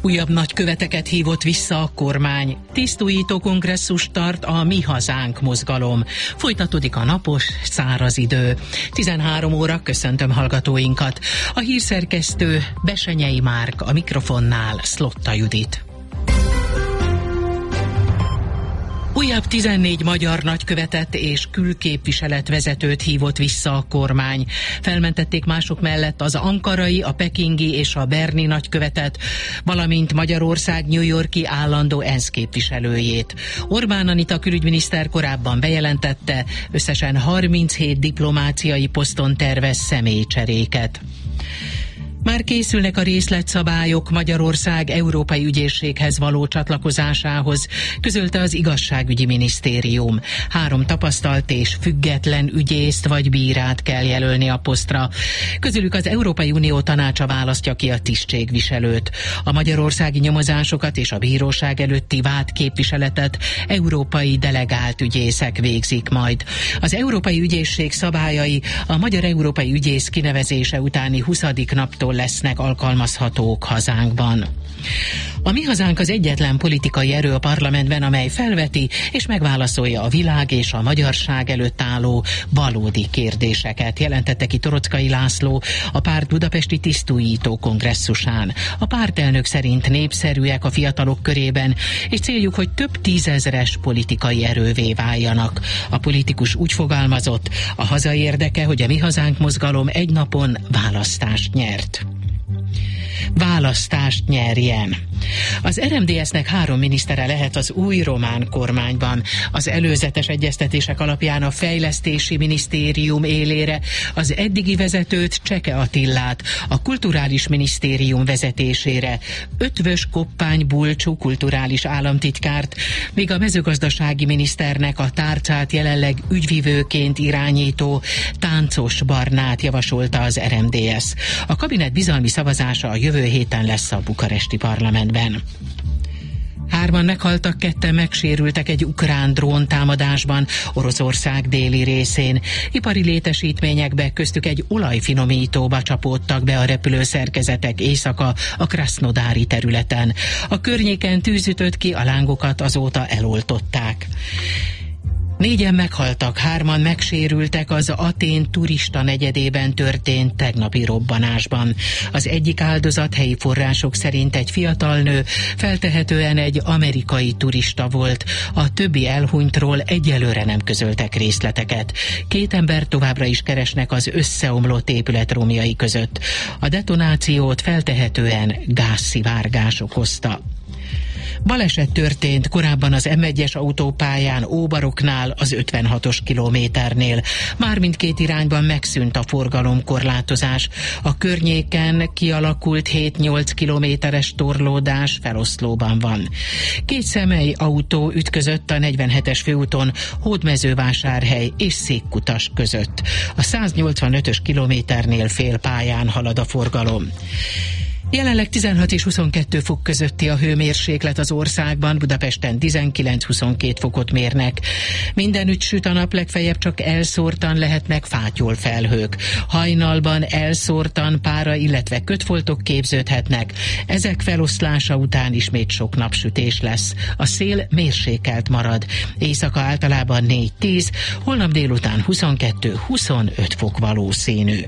Újabb nagyköveteket hívott vissza a kormány. Tisztújító kongresszus tart a Mi Hazánk mozgalom. Folytatódik a napos, száraz idő. 13 óra, köszöntöm hallgatóinkat. A hírszerkesztő Besenyei Márk, a mikrofonnál Szlotta Judit. Újabb 14 magyar nagykövetet és külképviseletvezetőt hívott vissza a kormány. Felmentették mások mellett az ankarai, a pekingi és a berni nagykövetet, valamint Magyarország New York-i állandó ENSZ képviselőjét. Orbán Anita külügyminiszter korábban bejelentette, összesen 37 diplomáciai poszton tervez személycseréket. Már készülnek a részletszabályok Magyarország Európai Ügyészséghez való csatlakozásához, közölte az Igazságügyi Minisztérium. 3 tapasztalt és független ügyészt vagy bírát kell jelölni a posztra. Közülük az Európai Unió tanácsa választja ki a tisztségviselőt. A magyarországi nyomozásokat és a bíróság előtti vádképviseletet európai delegált ügyészek végzik majd. Az Európai Ügyészség szabályai a magyar európai ügyész kinevezése utáni 20. naptól lesznek alkalmazhatók hazánkban. A Mi Hazánk az egyetlen politikai erő a parlamentben, amely felveti és megválaszolja a világ és a magyarság előtt álló valódi kérdéseket, jelentette ki Torockai László a párt budapesti tisztújító kongresszusán. A pártelnök szerint népszerűek a fiatalok körében, és céljuk, hogy több tízezres politikai erővé váljanak. A politikus úgy fogalmazott, a haza érdeke, hogy a Mi Hazánk mozgalom egy napon választást nyert. Választást nyerjen. Az RMDSZ-nek 3 minisztere lehet az új román kormányban. Az előzetes egyeztetések alapján a Fejlesztési Minisztérium élére az eddigi vezetőt, Cseke Attillát, a Kulturális Minisztérium vezetésére, Ötvös Koppány Bulcsú kulturális államtitkárt, míg a mezőgazdasági miniszternek a tárcát jelenleg ügyvivőként irányító Táncos Barnát javasolta az RMDSZ. A kabinet bizalmi szavazása a jövő héten lesz a bukaresti parlamentben. 3 meghaltak, 2 megsérültek egy ukrán dróntámadásban Oroszország déli részén. Ipari létesítményekbe, köztük egy olajfinomítóba csapódtak be a repülőszerkezetek éjszaka a Krasznodári területen. A környéken tűz ütött ki, a lángokat azóta eloltották. 4-en meghaltak, 3-an megsérültek az Atén turista negyedében történt tegnapi robbanásban. Az egyik áldozat helyi források szerint egy fiatal nő, feltehetően egy amerikai turista volt. A többi elhunytról egyelőre nem közöltek részleteket. 2 ember továbbra is keresnek az összeomlott épület romjai között. A detonációt feltehetően gázszivárgás okozta. Baleset történt korábban az M1-es autópályán Óbaroknál, az 56-os kilométernél. Már mindkét irányban megszűnt a forgalomkorlátozás. A környéken kialakult 7-8 kilométeres torlódás feloszlóban van. 2 személyautó ütközött a 47-es főúton Hódmezővásárhely és Székkutas között. A 185-ös kilométernél félpályán halad a forgalom. Jelenleg 16 és 22 fok közötti a hőmérséklet az országban, Budapesten 19-22 fokot mérnek. Mindenütt süt a nap, legfeljebb csak elszórtan lehetnek fátyolfelhők. Hajnalban elszórtan pára, illetve kötfoltok képződhetnek. Ezek feloszlása után ismét sok napsütés lesz. A szél mérsékelt marad. Éjszaka általában 4-10, holnap délután 22-25 fok valószínű.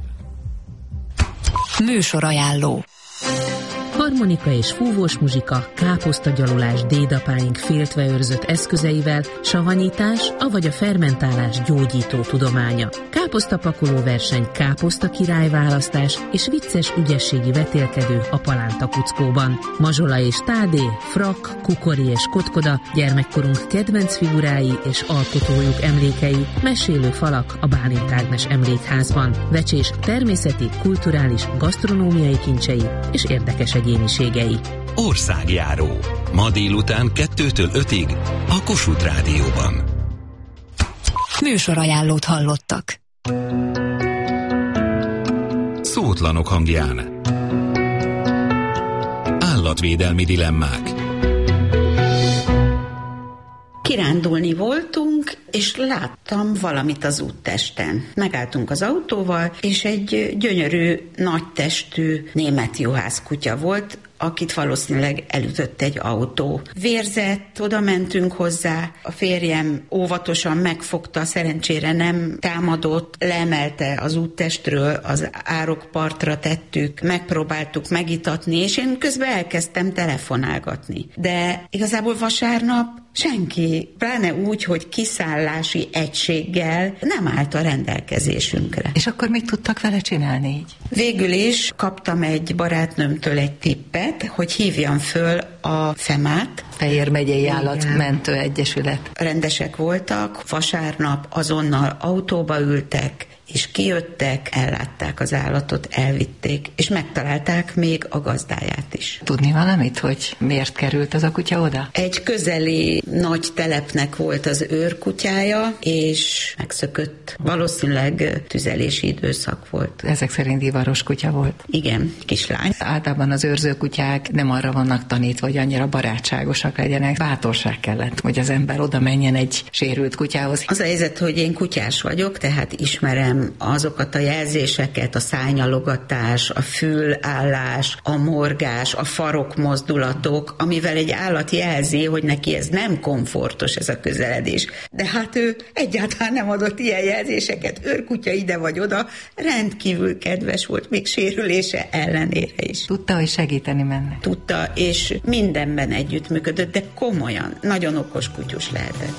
Műsorajánló. Harmonika és fúvós muzsika, káposztagyalulás dédapáink féltve őrzött eszközeivel, savanyítás, avagy a fermentálás gyógyító tudománya. Káposztapakoló verseny, káposzta királyválasztás és vicces ügyességi vetélkedő a Palánta Kuckóban. Mazsola és Tádé, Frak, Kukori és Kotkoda, gyermekkorunk kedvenc figurái és alkotójuk emlékei, mesélő falak a Bálint Ágnes Emlékházban. Vecsés természeti, kulturális, gasztronómiai kincsei és érdekes egyéniségei. Országjáró. Ma délután 2-től 5-ig a Kossuth Rádióban. Műsorajánlót hallottak. Szótlanok hangján. Állatvédelmi dilemmák. Kirándulni voltunk, és láttam valamit az úttesten. Megálltunk az autóval, és egy gyönyörű, nagytestű német juhász kutya volt, akit valószínűleg elütött egy autó. Vérzett, oda mentünk hozzá, a férjem óvatosan megfogta, szerencsére nem támadott, leemelte az úttestről, az árokpartra tettük, megpróbáltuk megitatni, és én közben elkezdtem telefonálgatni. De igazából vasárnap senki, pláne úgy, hogy kiszállási egységgel nem állt a rendelkezésünkre. És akkor mit tudtak vele csinálni így? Végül is kaptam egy barátnőmtől egy tippet, hogy hívjam föl a FEMÁT. Fejér megyei Állatmentő Egyesület. Rendesek voltak, vasárnap azonnal autóba ültek, és kijöttek, ellátták az állatot, elvitték, és megtalálták még a gazdáját is. Tudni valamit, hogy miért került az a kutya oda? Egy közeli nagy telepnek volt az őrkutyája, és megszökött. Valószínűleg tüzelési időszak volt. Ezek szerint ivaros kutya volt? Igen, kislány. Általában az őrzőkutyák nem arra vannak tanítva, hogy annyira barátságosak legyenek. Bátorság kellett, hogy az ember oda menjen egy sérült kutyához. Az a helyzet, hogy én kutyás vagyok, tehát ismerem azokat a jelzéseket, a szárnyalogatás, a fülállás, a morgás, a farokmozdulatok, amivel egy állat jelzi, hogy neki ez nem komfortos, ez a közeledés. De hát ő egyáltalán nem adott ilyen jelzéseket, őrkutya ide vagy oda, rendkívül kedves volt, még sérülése ellenére is. Tudta, hogy segíteni menne? Tudta, és mindenben együttműködött, de komolyan, nagyon okos kutyus lehetett.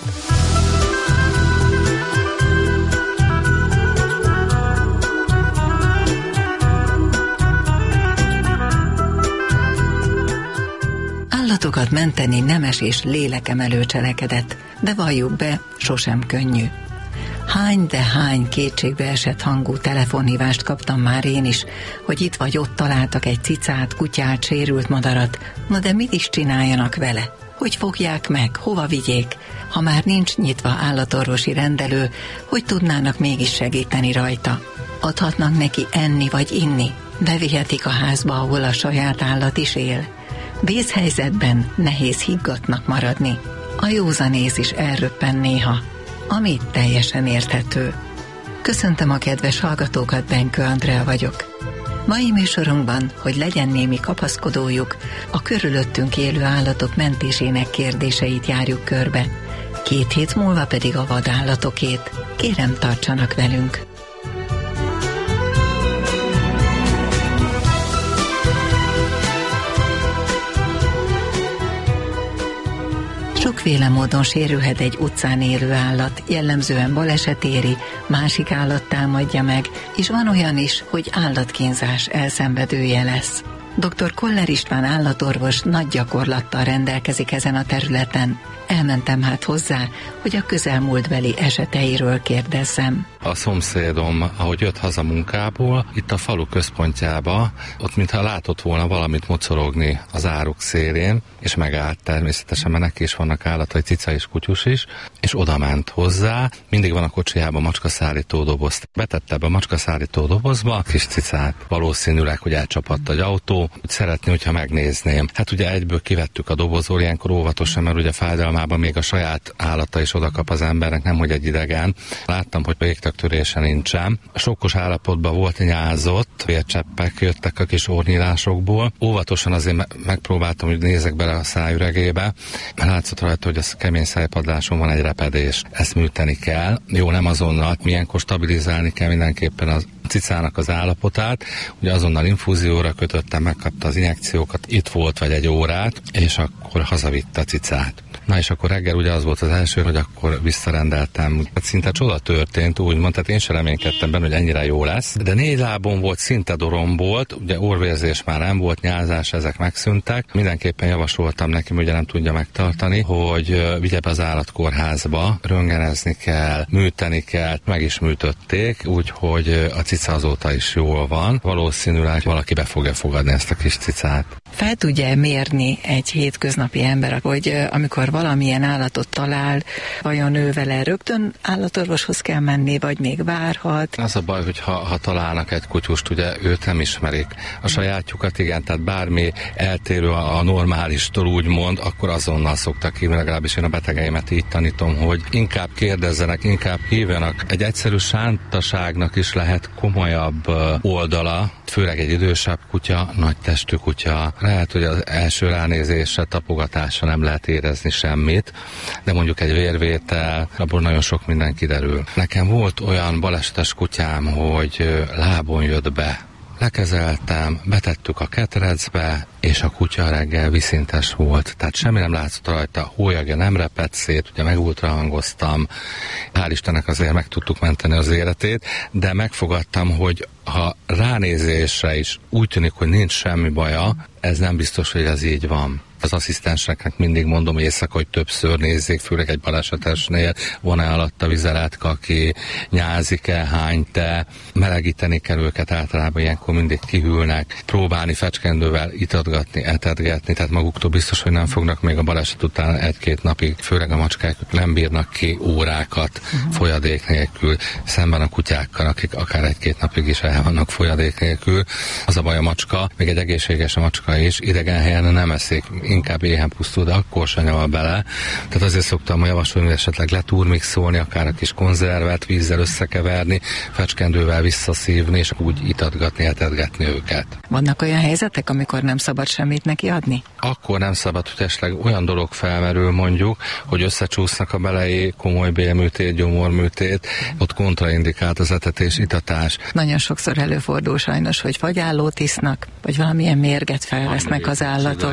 Állatokat menteni nemes és lélekemelő cselekedet, de valljuk be, sosem könnyű. Hány, de hány kétségbe esett hangú telefonhívást kaptam már én is, hogy itt vagy ott találtak egy cicát, kutyát, sérült madarat, na de mit is csináljanak vele? Hogy fogják meg, hova vigyék? Ha már nincs nyitva állatorvosi rendelő, hogy tudnának mégis segíteni rajta? Adhatnak neki enni vagy inni? Bevihetik a házba, ahol a saját állat is él? Vészhelyzetben nehéz higgadtnak maradni. A józanész is elröppen néha, ami teljesen érthető. Köszöntöm a kedves hallgatókat, Benkő Andrea vagyok. Mai műsorunkban, hogy legyen némi kapaszkodójuk, a körülöttünk élő állatok mentésének kérdéseit járjuk körbe. 2 hét múlva pedig a vadállatokét. Kérem, tartsanak velünk! Sokféle módon sérülhet egy utcán élő állat, jellemzően baleset éri, másik állat támadja meg, és van olyan is, hogy állatkínzás elszenvedője lesz. Dr. Koller István állatorvos nagy gyakorlattal rendelkezik ezen a területen. Elmentem hát hozzá, hogy a közelmúltbeli eseteiről kérdezzem. A szomszédom, ahogy jött haza munkából, itt a falu központjába, ott mintha látott volna valamit mocorogni az áruk szélén, és megállt természetesen, mert neki is vannak állatai, cica és kutyus is, és oda ment hozzá. Mindig van a kocsijában macskaszállító doboz. Betette be a macskaszállító dobozba a kis cicát. Valószínűleg, hogy elcsapadt egy autó, hogy szeretné, hogyha megnézném. Hát ugye egyből kivettük a dobozból, ilyenkor óvatosan, mert ugye fájdalmában még a saját állata is odakap az embernek, nemhogy egy idegen. Láttam, hogy végtagtörése nincsen. Sokkos állapotban volt, nyázott, vércseppek jöttek a kis orrnyílásokból. Óvatosan azért megpróbáltam, hogy nézek bele a szájüregébe. Látszott rajta, hogy a kemény szájpadláson van egy repedés. Ezt műteni kell. Jó, nem azonnal. Milyenkor stabilizálni kell mindenképpen az cicának az állapotát. Ugye azonnal infúzióra kötöttem, megkapta az injekciókat, itt volt vagy egy órát, és akkor hazavitte a cicát. Na és akkor reggel ugye az volt az első, hogy akkor visszarendeltem. Szinte csoda történt, úgymond, tehát én sem reménykedtem benne, hogy ennyire jó lesz. De 4 lábon volt, szinte dorombolt, ugye orvérzés már nem volt, nyázás, ezek megszűntek. Mindenképpen javasoltam neki, ugye nem tudja megtartani, hogy vigye be az állatkórházba, röntgenezni kell, műteni kell, meg is műtötték, úgyhogy a cica azóta is jól van. Valószínűleg valaki be fogja fogadni ezt a kis cicát. Fel tudja mérni egy hétköznapi ember, hogy amikor valamilyen állatot talál, vajon ő vele rögtön állatorvoshoz kell menni, vagy még várhat? Az a baj, hogy ha találnak egy kutyust, ugye őt nem ismerik. A sajátjukat igen, tehát bármi eltérő a normálistól úgymond, akkor azonnal szoktak hívni, legalábbis én a betegeimet így tanítom, hogy inkább kérdezzenek, inkább hívjanak. Egy egyszerű sántaságnak is lehet komolyabb oldala, főleg egy idősebb kutya, nagy testű kutya. Lehet, hogy az első ránézésre, tapogatásra nem lehet érezni semmit, de mondjuk egy vérvétel, abból nagyon sok minden kiderül. Nekem volt olyan balesetes kutyám, hogy lábon jött be. Lekezeltem, betettük a ketrecbe, és a kutya reggel viszintes volt. Tehát semmi nem látszott rajta, hólyagja nem repett szét, ugye megultrahangoztam. Hál' Istennek azért meg tudtuk menteni az életét, de megfogadtam, hogy ha ránézésre is úgy tűnik, hogy nincs semmi baja, ez nem biztos, hogy ez így van. Az asszisztenseknek mindig mondom éjszaka, hogy többször nézzék, főleg egy balesetesnél, van-e alatt a vizelátka, aki nyázik-e, hányt-e, melegíteni kell őket, általában ilyenkor mindig kihűlnek, próbálni fecskendővel itatgatni, etetgetni, tehát maguktól biztos, hogy nem fognak még a baleset után 1-2 napig, főleg a macskák nem bírnak ki órákat folyadék nélkül, szemben a kutyákkal, akik akár 1-2 napig is el vannak folyadék nélkül. Az a baj a macska, még egy egészséges a macska is, idegen helyen nem eszik, inkább éhen pusztul, de akkor se nyal bele. Tehát azért szoktam javasolni, hogy esetleg leturmixolni, akár a kis konzervet vízzel összekeverni, fecskendővel visszaszívni, és úgy itatgatni, etetgetni őket. Vannak olyan helyzetek, amikor nem szabad semmit neki adni? Akkor nem szabad, hogy esetleg olyan dolog felmerül mondjuk, hogy összecsúsznak a belei, komoly bélműtét, gyomorműtét, ott kontraindikált az etetés, itatás. Nagyon sokszor előfordul sajnos, hogy fagyállót isznak, vagy valamilyen mérget felvesznek az állatok.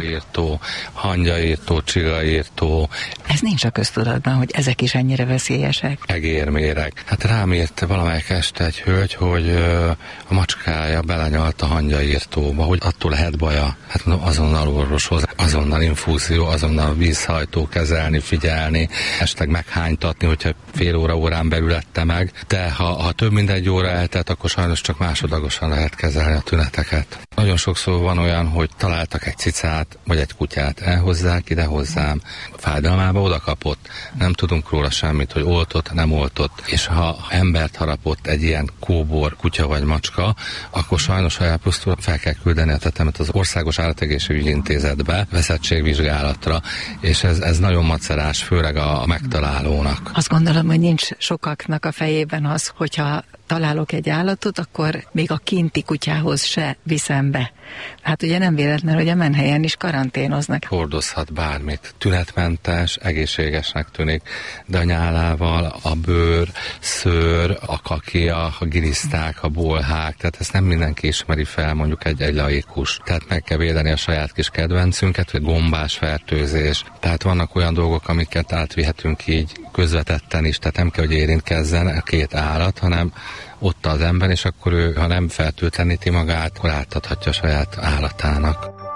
Hangyaírtó, csigaírtó. Ez nincs a köztudatban, hogy ezek is ennyire veszélyesek. Egérméreg. Hát rám írt valamelyik este egy hölgy, hogy a macskája belenyalt a hangyaírtóba, hogy attól lehet baja. Hát azonnal orvoshoz, azonnal infúzió, azonnal vízhajtó, kezelni, figyelni, esetleg meghánytatni, hogyha fél órán belül ette meg. De ha több mint 1 óra eltelt, akkor sajnos csak másodlagosan lehet kezelni a tüneteket. Nagyon sokszor van olyan, hogy találtak egy cicát, vagy egy kutyát, elhozzák ide hozzám, fájdalmába oda kapott, nem tudunk róla semmit, hogy oltott, nem oltott, és ha embert harapott egy ilyen kóbor, kutya vagy macska, akkor sajnos, ha elpusztul, fel kell küldeni a tetemet az Országos Állategészségügyi Intézetbe, veszettségvizsgálatra, és ez nagyon macerás, főleg a megtalálónak. Azt gondolom, hogy nincs sokaknak a fejében az, hogyha találok egy állatot, akkor még a kinti kutyához se viszem be. Hát ugye nem véletlen, hogy a menhelyen is karanténoznak. Hordozhat bármit. Tünetmentes, egészségesnek tűnik, de a nyálával a bőr, szőr, a kakia, a giliszták, a bolhák, tehát ezt nem mindenki ismeri fel, mondjuk egy laikus. Tehát meg kell védeni a saját kis kedvencünket, vagy gombás fertőzés. Tehát vannak olyan dolgok, amiket átvihetünk így közvetetten is, tehát nem kell, hogy érintkezzen a 2 állat, hanem ott az ember, és akkor ő, ha nem fertőtleníti magát, akkor átadhatja a saját állatának.